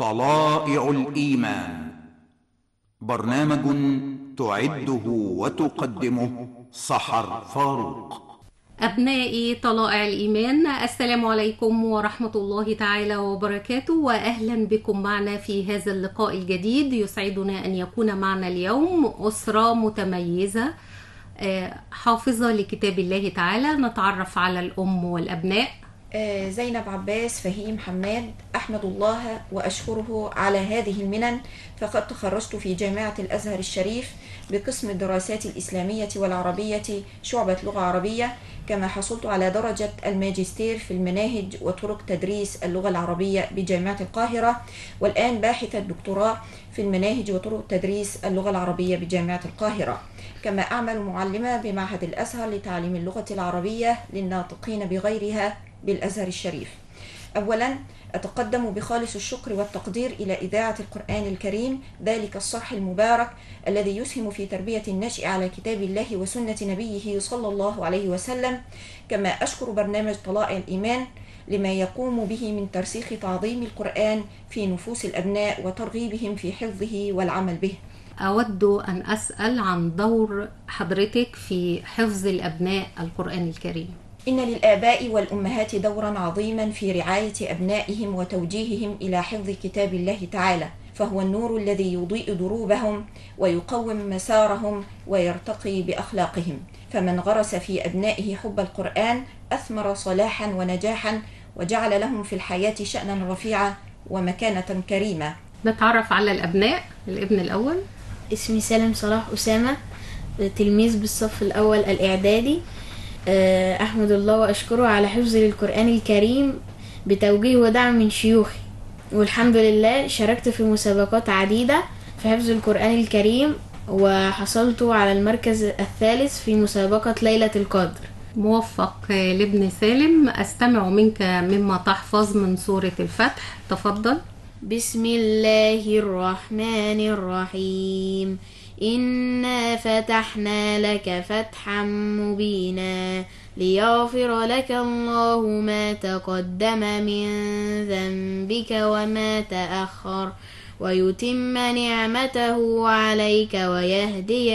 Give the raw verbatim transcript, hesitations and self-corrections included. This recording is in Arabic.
طلائع الإيمان، برنامج تعده وتقدمه سحر فاروق. أبنائي طلائع الإيمان، السلام عليكم ورحمة الله تعالى وبركاته، وأهلا بكم معنا في هذا اللقاء الجديد. يسعدنا أن يكون معنا اليوم أسرة متميزة حافظة لكتاب الله تعالى. نتعرف على الأم والأبناء. زينب عباس فهيم حماد. أحمد الله وأشكره على هذه المنن، فقد تخرجت في جامعة الأزهر الشريف بقسم الدراسات الإسلامية والعربية شعبة لغة عربية، كما حصلت على درجة الماجستير في المناهج وطرق تدريس اللغة العربية بجامعة القاهرة، والآن باحثة الدكتوراه في المناهج وطرق تدريس اللغة العربية بجامعة القاهرة. كما أعمل معلمة بمعهد الأزهر لتعليم اللغة العربية للناطقين بغيرها بالأزهر الشريف. أولا أتقدم بخالص الشكر والتقدير إلى إذاعة القرآن الكريم، ذلك الصرح المبارك الذي يسهم في تربية النشء على كتاب الله وسنة نبيه صلى الله عليه وسلم. كما أشكر برنامج طلائع الإيمان لما يقوم به من ترسيخ تعظيم القرآن في نفوس الأبناء وترغيبهم في حفظه والعمل به. أود أن أسأل عن دور حضرتك في حفظ الأبناء القرآن الكريم. إن للآباء والأمهات دورا عظيما في رعاية أبنائهم وتوجيههم إلى حفظ كتاب الله تعالى، فهو النور الذي يضيء دروبهم ويقوم مسارهم ويرتقي بأخلاقهم. فمن غرس في أبنائه حب القرآن أثمر صلاحا ونجاحا، وجعل لهم في الحياة شأنا رفيعا ومكانة كريمة. نتعرف على الأبناء. الابن الأول. اسمي سالم صلاح أسامة، تلميذ بالصف الأول الإعدادي. أحمد الله وأشكره على حفظ للقرآن الكريم بتوجيه ودعم من شيوخي، والحمد لله شاركت في مسابقات عديدة في حفظ القرآن الكريم، وحصلت على المركز الثالث في مسابقة ليلة القدر. موفق لابن سالم. أستمع منك مما تحفظ من سورة الفتح، تفضل. بسم الله الرحمن الرحيم. إنا فتحنا لك فتحا مبينا ليغفر لك الله ما تقدم من ذنبك وما تأخر ويتم نعمته عليك ويهدي